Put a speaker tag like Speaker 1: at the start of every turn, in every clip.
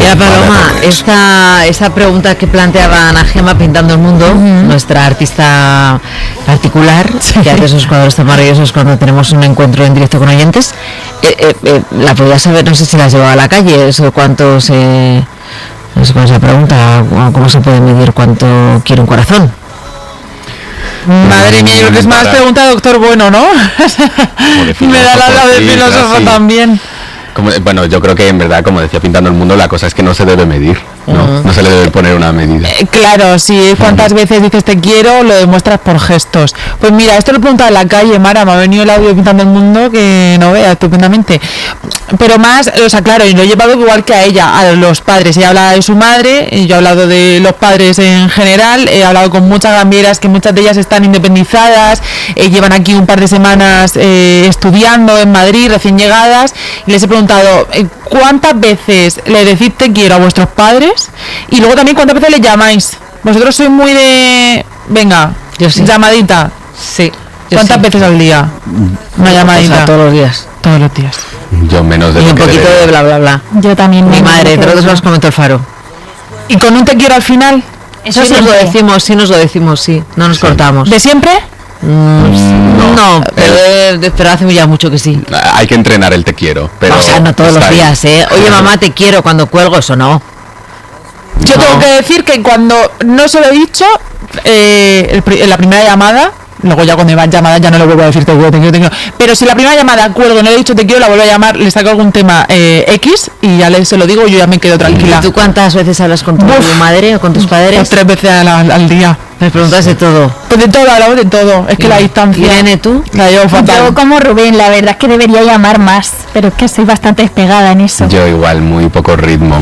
Speaker 1: Mira, Paloma, esta pregunta que planteaba Ana Gemma Pintando el Mundo, nuestra artista particular, que hace esos cuadros tan maravillosos cuando tenemos un encuentro en directo con oyentes, la podía saber, no sé si la has llevado a la calle, eso cuánto se... No sé cómo se pregunta, cómo se puede medir cuánto quiere un corazón.
Speaker 2: Madre mía, yo creo que es más pregunta de doctor Bueno, ¿no? Me da la de filósofo también.
Speaker 3: Bueno, yo creo que en verdad, como decía Pintando el Mundo, la cosa es que no se debe medir, ¿no? No se le debe poner una medida.
Speaker 2: Claro, si cuántas veces dices te quiero, lo demuestras por gestos. Pues mira, esto lo he preguntado en la calle, Mara, me ha venido el audio de Pintando el Mundo que no vea estupendamente. Pero más, o sea, claro, y lo he llevado igual que a ella, a los padres. Ella habla de su madre, y yo he hablado de los padres en general, he hablado con muchas gambieras que muchas de ellas están independizadas, llevan aquí un par de semanas estudiando en Madrid, recién llegadas, y les he preguntado ¿cuántas veces le decís te quiero a vuestros padres? Y luego también ¿cuántas veces le llamáis? Vosotros sois muy de... Venga,
Speaker 1: yo sí.
Speaker 2: Llamadita.
Speaker 1: Sí.
Speaker 2: ¿Cuántas veces al día? Una llamadita.
Speaker 1: O sea, todos los días.
Speaker 2: Todos los días.
Speaker 3: Yo menos de
Speaker 1: y
Speaker 3: lo
Speaker 1: un
Speaker 3: que
Speaker 1: poquito
Speaker 3: debería.
Speaker 1: de bla bla bla.
Speaker 4: Yo también.
Speaker 1: Mi madre, todos los comentó el Faro.
Speaker 2: ¿Y con un te quiero al final?
Speaker 4: Eso
Speaker 1: sí nos lo decimos, sí. No nos cortamos.
Speaker 2: ¿De siempre?
Speaker 1: No, pero hace ya mucho que sí.
Speaker 3: Hay que entrenar el te quiero, pero...
Speaker 1: O sea, no todos los días, Oye, mamá, te quiero cuando cuelgo, eso no.
Speaker 2: Yo tengo que decir que cuando no se lo he dicho, en la primera llamada, luego ya cuando iba llamada ya no le vuelvo a decir te quiero. Pero si la primera llamada cuelgo, no le he dicho te quiero, la vuelvo a llamar, le saco algún tema X y ya se lo digo y yo ya me quedo tranquila.
Speaker 1: ¿Y tú cuántas veces hablas con tu madre o con tus padres?
Speaker 2: Pues 3 veces al día.
Speaker 1: Me preguntas de todo.
Speaker 2: Pues de todo, hablamos de todo. Es que la distancia...
Speaker 1: Irene, ¿tú?
Speaker 2: La llevo fatal.
Speaker 4: Yo como Rubén, la verdad es que debería llamar más, pero es que soy bastante despegada en eso.
Speaker 3: Yo igual, muy poco ritmo.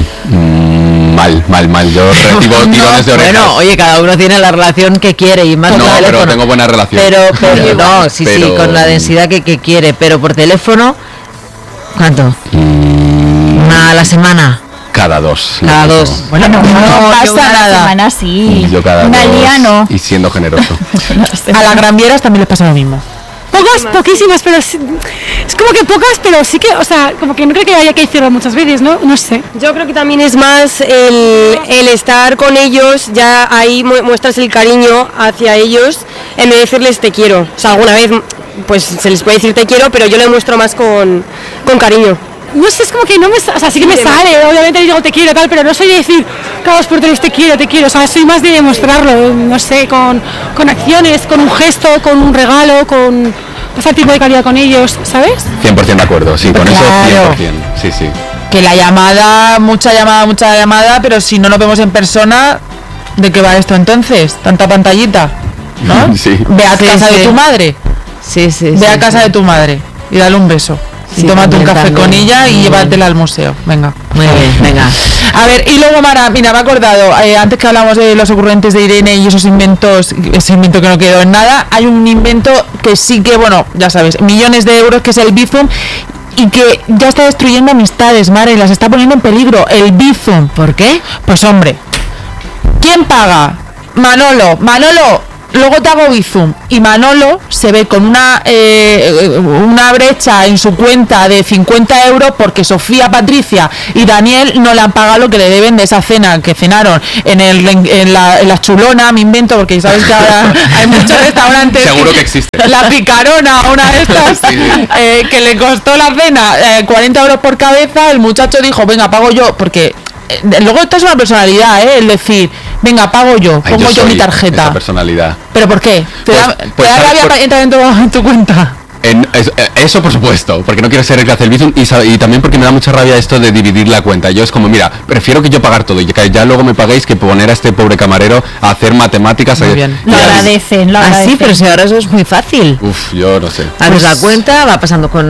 Speaker 3: Mal. Yo recibo tirones de orejas.
Speaker 1: Bueno, oye, cada uno tiene la relación que quiere y más
Speaker 3: No,
Speaker 1: por teléfono.
Speaker 3: pero tengo buena relación.
Speaker 1: Pero no, sí, con la densidad que quiere. Pero por teléfono, ¿cuánto? Una a la semana.
Speaker 3: Cada dos.
Speaker 1: Cada dos.
Speaker 2: Bueno, no pasa nada.
Speaker 4: Semana sí.
Speaker 3: Yo cada
Speaker 4: una
Speaker 3: dos.
Speaker 4: día no.
Speaker 3: Y siendo generoso.
Speaker 2: A las granvieras también les pasa lo mismo.
Speaker 5: Poquísimas, pero es como que pocas, pero sí que, o sea, como que no creo que haya que decirlo muchas veces, ¿no? No sé.
Speaker 6: Yo creo que también es más el estar con ellos, ya ahí muestras el cariño hacia ellos, en vez de decirles te quiero. O sea, alguna vez pues se les puede decir te quiero, pero yo le muestro más con cariño.
Speaker 5: No sé, es como que no me... O sea, sí que me sale, obviamente le digo te quiero tal, pero no soy de decir cada dos por tres te quiero, o sea, soy más de demostrarlo, no sé, con acciones, con un gesto, con un regalo, con pasar tiempo de calidad con ellos, ¿sabes?
Speaker 3: 100% de acuerdo, sí, con
Speaker 2: Claro.
Speaker 3: eso 100%, sí.
Speaker 2: Que la llamada, mucha llamada, pero si no nos vemos en persona, ¿de qué va esto entonces? Tanta pantallita, ¿no?
Speaker 3: Sí.
Speaker 2: Ve a casa de tu madre.
Speaker 1: Sí.
Speaker 2: Ve a casa de tu madre y dale un beso. Y tómate un café con ella y llévatela al museo. Venga.
Speaker 1: Muy bien, venga.
Speaker 2: A ver, y luego Mara, mira, me he acordado, antes que hablamos de los ocurrentes de Irene y esos inventos, ese invento que no quedó en nada, hay un invento que sí que, bueno, ya sabes, millones de euros, que es el Bizum, y que ya está destruyendo amistades, Mara, y las está poniendo en peligro, el Bizum.
Speaker 1: ¿Por qué?
Speaker 2: Pues hombre, ¿quién paga? Manolo, luego te hago Bizum, y Manolo se ve con una brecha en su cuenta de 50 euros porque Sofía, Patricia y Daniel no le han pagado lo que le deben de esa cena que cenaron en la Chulona, me invento, porque sabes que ahora hay muchos restaurantes.
Speaker 3: Seguro que existe.
Speaker 2: La Picarona, una de estas,
Speaker 3: Sí.
Speaker 2: Que le costó la cena 40 euros por cabeza. El muchacho dijo, venga, pago yo, porque luego esto es una personalidad, el decir, venga, pago yo,
Speaker 3: Ay,
Speaker 2: pongo yo
Speaker 3: soy
Speaker 2: mi tarjeta.
Speaker 3: esa personalidad.
Speaker 2: ¿Pero por qué? ¿Te da rabia para entrar en tu cuenta?
Speaker 3: Eso por supuesto, porque no quiero ser el que hace el Bizum y también porque me da mucha rabia esto de dividir la cuenta. Yo es como, mira, prefiero que yo pagar todo y que ya luego me paguéis que poner a este pobre camarero a hacer matemáticas.
Speaker 2: Muy bien.
Speaker 4: Lo agradecen.
Speaker 1: Ah, sí, pero si ahora eso es muy fácil.
Speaker 3: Uf, yo no sé.
Speaker 1: Abres la cuenta, va pasando con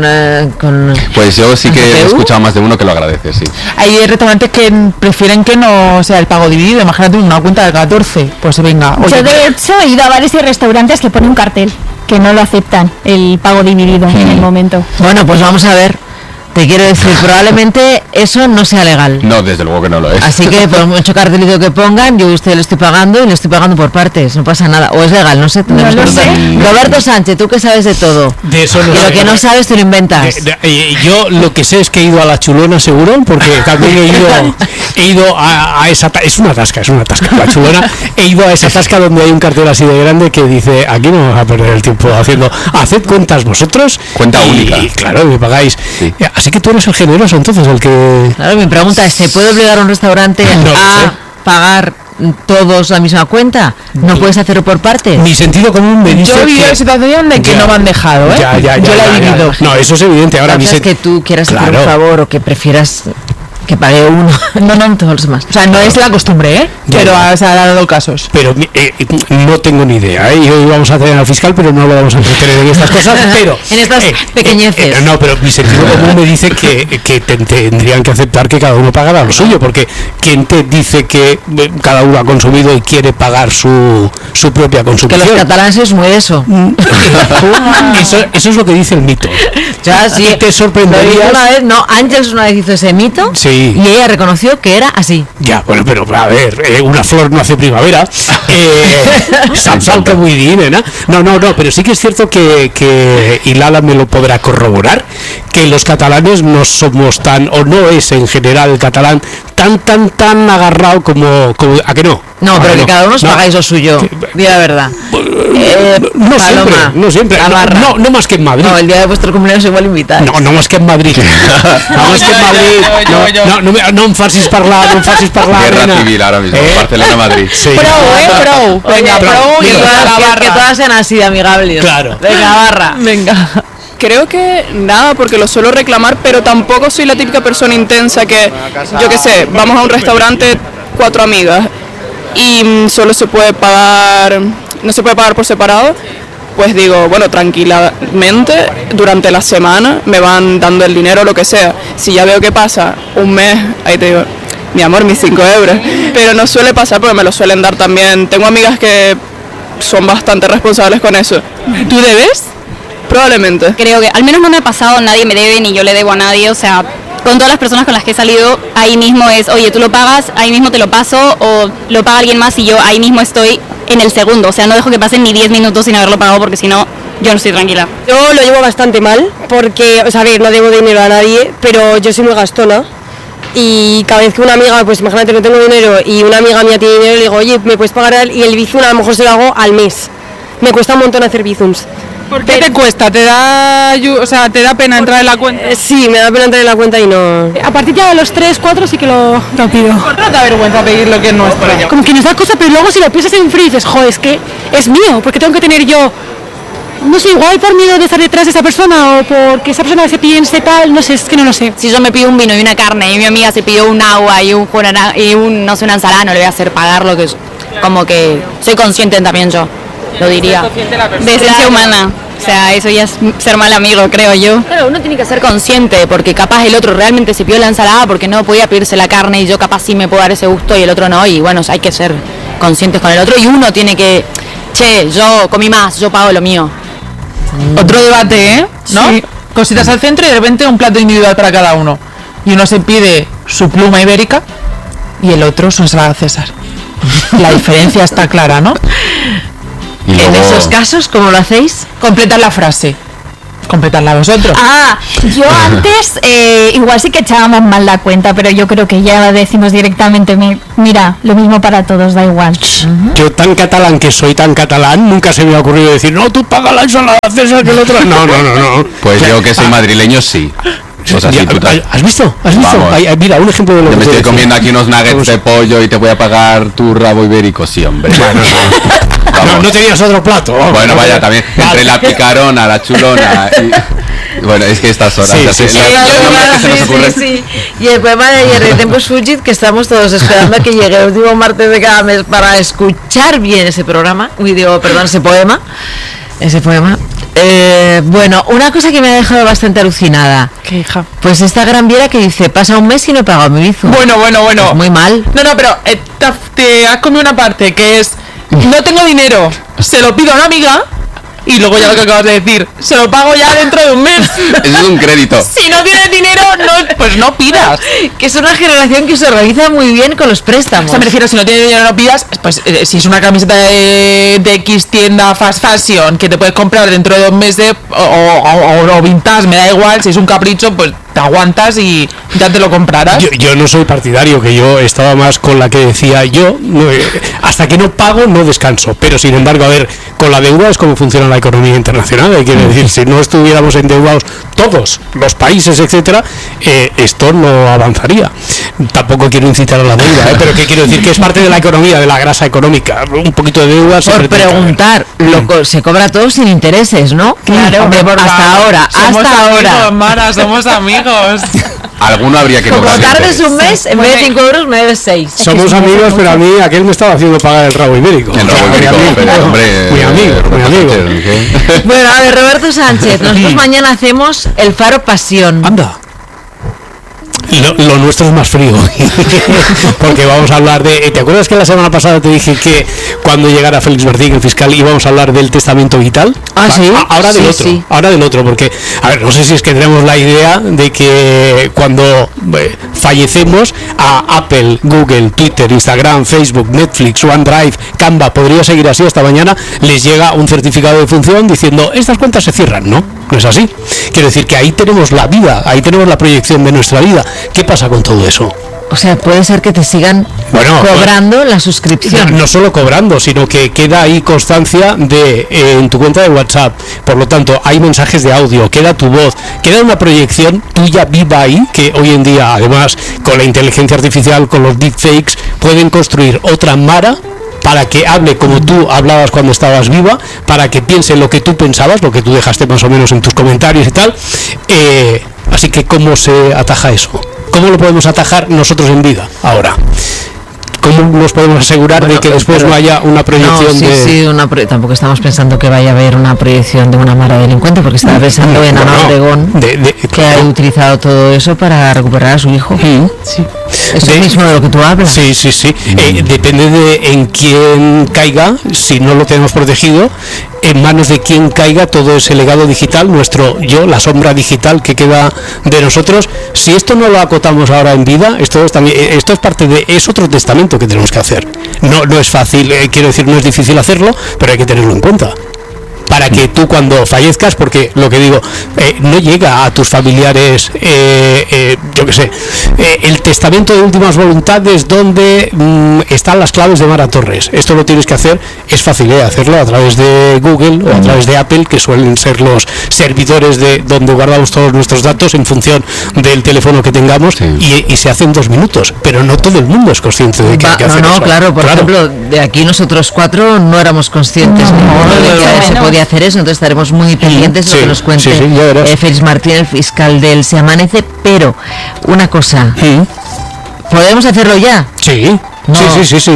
Speaker 3: Pues yo sí que he
Speaker 1: CPU.
Speaker 3: escuchado más de uno que lo agradece, sí.
Speaker 2: Hay restaurantes que prefieren que no sea el pago dividido. Imagínate una cuenta de 14, pues venga. Oye,
Speaker 4: Yo de hecho he ido a bares y restaurantes que ponen un cartel que no lo aceptan, el pago dividido en el momento.
Speaker 1: Bueno, pues vamos a ver. Te quiero decir, probablemente eso no sea legal.
Speaker 3: No, desde luego que no lo es.
Speaker 1: Así que por mucho cartelito que pongan, yo a usted le estoy pagando y le estoy pagando por partes, no pasa nada. O es legal, no sé. Tendremos
Speaker 4: No
Speaker 1: que
Speaker 4: lo sé.
Speaker 1: preguntar. Roberto Sánchez, tú que sabes de todo.
Speaker 7: De eso no
Speaker 1: Y
Speaker 7: sé.
Speaker 1: lo que no sabes te lo inventas.
Speaker 7: Yo lo que sé es que he ido a la Chulona seguro, porque también he ido a esa es una tasca la Chulona. He ido a esa tasca donde hay un cartel así de grande que dice, aquí no vamos a perder el tiempo haciendo, haced cuentas vosotros.
Speaker 3: Cuenta única.
Speaker 7: Y claro, me pagáis.
Speaker 3: Sí.
Speaker 7: Así que tú eres el generoso entonces, el que...
Speaker 1: Claro, mi pregunta es, ¿se puede obligar a un restaurante
Speaker 7: No lo
Speaker 1: a
Speaker 7: sé.
Speaker 1: pagar todos la misma cuenta? ¿No puedes hacerlo por partes?
Speaker 7: Mi sentido común me dice
Speaker 2: Yo he vivido
Speaker 7: que...
Speaker 2: situación de que
Speaker 7: Ya.
Speaker 2: no me han dejado, ¿eh?
Speaker 7: Ya,
Speaker 2: Yo la he vivido.
Speaker 7: No, eso es evidente. Ahora
Speaker 1: Otra
Speaker 7: mi
Speaker 1: es que tú quieras hacer
Speaker 7: Claro.
Speaker 1: un favor o que prefieras que pague uno, no todos los demás.
Speaker 2: O sea, no es la costumbre, ¿eh?
Speaker 7: Ya,
Speaker 2: Pero
Speaker 7: ya.
Speaker 2: se han dado casos.
Speaker 7: Pero no tengo ni idea, ¿eh? Y hoy vamos a tener al fiscal, pero no lo vamos a entretener en estas cosas, pero...
Speaker 1: En estas pequeñeces.
Speaker 7: No, pero mi sentido común me dice que tendrían que aceptar que cada uno pagara lo suyo, porque quien te dice que cada uno ha consumido y quiere pagar su propia
Speaker 1: Que los
Speaker 7: consumición.
Speaker 1: catalanes es muy eso.
Speaker 7: Eso es lo que dice el mito.
Speaker 1: Ya, sí.
Speaker 7: Y te
Speaker 1: Lo
Speaker 7: sorprenderías...
Speaker 1: dijo una vez, no, Ángels una vez hizo ese mito.
Speaker 7: Sí.
Speaker 1: Y ella reconoció que era así.
Speaker 7: Ya, bueno, pero a ver, una flor no hace primavera. Salta muy bien, ¿no? No, pero sí que es cierto que y Lala me lo podrá corroborar, que los catalanes no somos tan, o no es en general el catalán tan agarrado como ¿a que no?
Speaker 1: No,
Speaker 7: ¿A
Speaker 1: pero que cada uno os
Speaker 7: No.
Speaker 1: pagáis lo suyo. Di la verdad.
Speaker 7: No
Speaker 1: Paloma,
Speaker 7: no siempre,
Speaker 1: Navarra.
Speaker 7: no más que en Madrid.
Speaker 1: No, el día de vuestro cumpleaños igual invitáis.
Speaker 7: No más que en Madrid. No más que en Madrid. No em facis parlar,
Speaker 3: Guerra
Speaker 7: nena.
Speaker 3: civil ahora mismo, Barcelona-Madrid.
Speaker 7: Sí.
Speaker 2: Pro. Venga,
Speaker 7: Pro.
Speaker 2: pro y
Speaker 1: Que
Speaker 2: toda la
Speaker 1: todas, que
Speaker 2: barra.
Speaker 1: todas sean así de amigables.
Speaker 7: Claro.
Speaker 1: Venga, barra.
Speaker 2: Venga.
Speaker 8: Creo que nada, porque lo suelo reclamar, pero tampoco soy la típica persona intensa que, yo qué sé, vamos a un restaurante 4 amigas y solo se puede pagar, no se puede pagar por separado. Pues digo, bueno, tranquilamente, durante la semana me van dando el dinero, lo que sea. Si ya veo que pasa un mes, ahí te digo, mi amor, mis 5 euros. Pero no suele pasar porque me lo suelen dar también. Tengo amigas que son bastante responsables con eso.
Speaker 2: ¿Tú debes?
Speaker 8: Probablemente.
Speaker 9: Creo que al menos no me ha pasado, nadie me debe ni yo le debo a nadie, o sea, con todas las personas con las que he salido, ahí mismo es, oye, tú lo pagas, ahí mismo te lo paso, o lo paga alguien más y yo ahí mismo estoy en el segundo, o sea, no dejo que pasen ni 10 minutos sin haberlo pagado porque si no, yo no estoy tranquila.
Speaker 6: Yo lo llevo bastante mal porque, o sea, a ver, no debo dinero a nadie, pero yo soy muy gastona. Y cada vez que una amiga, pues imagínate, no tengo dinero y una amiga mía tiene dinero, le digo, oye, ¿me puedes pagar? Y el bizum a lo mejor se lo hago al mes. Me cuesta un montón hacer bizums.
Speaker 2: ¿Por qué te cuesta? ¿Te da, o sea, te da pena entrar en la cuenta?
Speaker 6: Sí, me da pena entrar en la cuenta y no...
Speaker 5: A partir ya de los 3, 4 sí que lo pido.
Speaker 2: No te da vergüenza pedir lo que es nuestro.
Speaker 5: Como que nos da cosa, pero luego si lo piensas en frío dices, joder, es que es mío, porque tengo que tener yo, no sé, igual por miedo de estar detrás de esa persona o porque esa persona se piense tal, no sé, es que no lo sé.
Speaker 9: Si yo me pido un vino y una carne y mi amiga se pidió un agua y no sé, una ensalada, no le voy a hacer pagar lo que es, como que soy consciente también yo, lo diría. De esencia humana. O sea, eso ya es ser mal amigo, creo yo. Claro, uno tiene que ser consciente, porque capaz el otro realmente se pidió la ensalada porque no podía pedirse la carne y yo capaz sí me puedo dar ese gusto y el otro no, y bueno, hay que ser conscientes con el otro y uno tiene que, che, yo comí más, yo pago lo mío.
Speaker 2: Otro debate, ¿eh? ¿No?
Speaker 5: Sí.
Speaker 2: Cositas al centro y de repente un plato individual para cada uno. Y uno se pide su pluma ibérica y el otro su ensalada César. La diferencia está clara, ¿no?
Speaker 3: Y
Speaker 1: En
Speaker 3: luego-
Speaker 1: esos casos, ¿cómo lo hacéis?
Speaker 2: Completad la frase. Completadla vosotros.
Speaker 4: Ah, yo antes igual sí que echábamos mal la cuenta, pero yo creo que ya decimos directamente, mira, lo mismo para todos, da igual.
Speaker 7: Yo tan catalán que soy tan catalán, nunca se me ha ocurrido decir, no, tú paga la ensalada César que el otro. No.
Speaker 3: Pues
Speaker 7: Ya,
Speaker 3: yo que soy madrileño, sí. O sea,
Speaker 7: ya,
Speaker 3: sí, tú tal.
Speaker 7: ¿Has visto?
Speaker 3: Vamos.
Speaker 7: Mira, un ejemplo de lo
Speaker 3: Yo
Speaker 7: que
Speaker 3: me
Speaker 7: te
Speaker 3: estoy
Speaker 7: decía.
Speaker 3: comiendo aquí unos nuggets
Speaker 7: Vamos.
Speaker 3: de pollo y te voy a pagar tu rabo ibérico, sí, hombre. Vamos.
Speaker 7: No tenías otro plato. vamos.
Speaker 3: Bueno, vaya, también.
Speaker 7: Vale.
Speaker 3: Entre la picarona, la chulona y... Bueno, es que estas horas...
Speaker 7: Sí,
Speaker 3: ya
Speaker 7: sí,
Speaker 3: sé,
Speaker 7: sí.
Speaker 3: los nombres que se nos ocurren.
Speaker 1: Sí. Y el poema de ayer de Tempus Fugit, que estamos todos esperando a que llegue el último martes de cada mes para escuchar bien ese programa, ese poema. Bueno, una cosa que me ha dejado bastante alucinada.
Speaker 2: ¿Qué hija?
Speaker 1: Pues esta gran viera que dice, pasa un mes y no he pagado mi bizum.
Speaker 2: Bueno.
Speaker 1: Pues muy mal.
Speaker 2: No, pero te has comido una parte que es, no tengo dinero, se lo pido a una amiga y luego ya lo que acabas de decir, se lo pago ya dentro de un mes.
Speaker 3: Eso es un crédito.
Speaker 2: Si no tienes dinero, pues no pidas.
Speaker 1: Que es una generación que se organiza muy bien con los préstamos.
Speaker 2: O sea, me refiero, si no tienes dinero no pidas, pues si es una camiseta de X tienda fast fashion que te puedes comprar dentro de 2 meses o vintage, me da igual, si es un capricho, pues te aguantas y ya te lo comprarás.
Speaker 7: Yo no soy partidario, que yo estaba más con la que decía yo, hasta que no pago no descanso, pero sin embargo, a ver, con la deuda es como funciona la economía internacional, hay que decir, si no estuviéramos endeudados todos los países, etcétera, esto no avanzaría. Tampoco quiero incitar a la deuda, pero que quiero decir que es parte de la economía, de la grasa económica, un poquito de deuda.
Speaker 1: Por preguntar, se cobra todo sin intereses, ¿no?
Speaker 2: Claro,
Speaker 1: hasta ahora,
Speaker 2: amigos, Mara, somos amigos.
Speaker 3: Alguno habría que
Speaker 1: como
Speaker 3: cobrar.
Speaker 1: tardes un mes, en vez de 5 euros me debes 6.
Speaker 7: Somos amigos, pero a mí aquel me estaba haciendo pagar el rabo ibérico.
Speaker 3: El rabo ibérico, hombre,
Speaker 7: muy amigo.
Speaker 1: Bueno, a ver, Roberto Sánchez, nosotros mañana hacemos el Faro Pasión.
Speaker 7: Anda. Lo nuestro es más frío porque vamos a hablar de... ¿Te acuerdas que la semana pasada te dije que cuando llegara Félix Martín, el fiscal, íbamos a hablar del testamento vital?
Speaker 1: Sí.
Speaker 7: Ahora del otro, sí. Ahora del otro, porque, a ver, no sé si es que tenemos la idea de que cuando fallecemos a Apple, Google, Twitter, Instagram, Facebook, Netflix, OneDrive, Canva, podría seguir así hasta mañana, les llega un certificado de función diciendo estas cuentas se cierran, ¿no? No es así. Quiero decir que ahí tenemos la vida, ahí tenemos la proyección de nuestra vida. ¿Qué pasa con todo eso?
Speaker 1: O sea, puede ser que te sigan cobrando la suscripción.
Speaker 7: No solo cobrando, sino que queda ahí constancia de en tu cuenta de WhatsApp. Por lo tanto, hay mensajes de audio, queda tu voz, queda una proyección tuya viva ahí, que hoy en día, además, con la inteligencia artificial, con los deepfakes, pueden construir otra Mara para que hable como tú hablabas cuando estabas viva, para que piense lo que tú pensabas, lo que tú dejaste más o menos en tus comentarios y tal. Así que, ¿cómo se ataja eso? ¿Cómo lo podemos atajar nosotros en vida ahora? ¿Cómo nos podemos asegurar de que después no haya una proyección
Speaker 1: tampoco estamos pensando que vaya a haber una proyección de una mara delincuente, porque estaba pensando en Ana Obregón, que ha utilizado todo eso para recuperar a su hijo. Eso mismo de lo que tú hablas.
Speaker 7: Sí. Depende de en quién caiga, si no lo tenemos protegido, en manos de quién caiga todo ese legado digital, nuestro yo, la sombra digital que queda de nosotros. Si esto no lo acotamos ahora en vida, esto es parte de, es otro testamento que tenemos que hacer. No es fácil, quiero decir, no es difícil hacerlo, pero hay que tenerlo en cuenta. Para que tú cuando fallezcas, porque lo que digo, no llega a tus familiares, yo qué sé, el testamento de últimas voluntades donde están las claves de Mara Torres. Esto lo tienes que hacer, es fácil hacerlo a través de Google o a través de Apple, que suelen ser los servidores de donde guardamos todos nuestros datos en función del teléfono que tengamos, y se hace en 2 minutos, pero no todo el mundo es consciente de que hay que hacer eso.
Speaker 1: Claro, por ejemplo, de aquí nosotros 4 no éramos conscientes de que se podía hacer eso, entonces estaremos muy pendientes de lo que nos cuente Félix Martín, el fiscal del Se Amanece. Pero una cosa, ¿podemos hacerlo ya?
Speaker 7: Sí. Sí.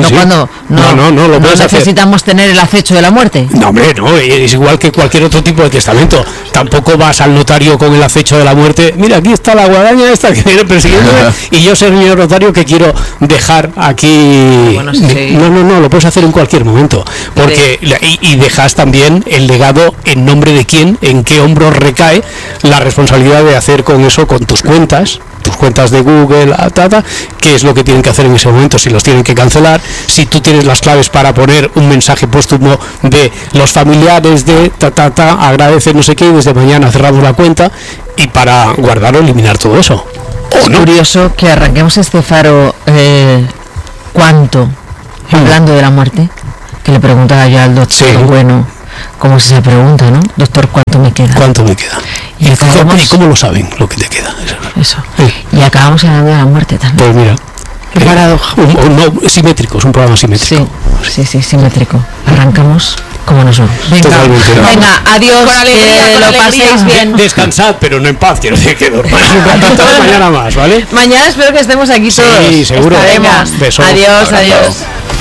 Speaker 1: No necesitamos tener el acecho de la muerte.
Speaker 7: No, hombre, no, es igual que cualquier otro tipo de testamento. Tampoco vas al notario con el acecho de la muerte. Mira, aquí está la guadaña esta que viene persiguiéndome y yo, señor notario, que quiero dejar aquí. No, lo puedes hacer en cualquier momento. Porque y dejas también el legado en nombre de quién, en qué hombros recae la responsabilidad de hacer con eso, con tus cuentas de Google, qué es lo que tienen que hacer en ese momento, si los tienen que cancelar, si tú tienes las claves para poner un mensaje póstumo de los familiares de agradecen no sé qué, y desde mañana cerramos la cuenta, y para guardar o eliminar todo eso.
Speaker 1: Es curioso que arranquemos este faro hablando de la muerte, que le preguntaba yo al doctor, bueno, ¿cómo es esa pregunta, no? Doctor, ¿cuánto me queda?
Speaker 7: ¿Cuánto me queda? ¿Y cómo lo saben lo que te queda?
Speaker 1: Eso. Y acabamos hablando de la muerte también.
Speaker 7: Pues mira.
Speaker 1: Qué paradoja.
Speaker 7: Simétrico, es un programa simétrico.
Speaker 1: Sí, simétrico. Arrancamos como nosotros. Venga, adiós, que lo paséis bien.
Speaker 7: Descansad, pero no en paz, quiero decir que dormáis un ratito mañana más, ¿vale?
Speaker 1: Mañana espero que estemos aquí todos.
Speaker 7: Sí, seguro.
Speaker 1: Estaremos.
Speaker 7: Besos.
Speaker 1: Adiós.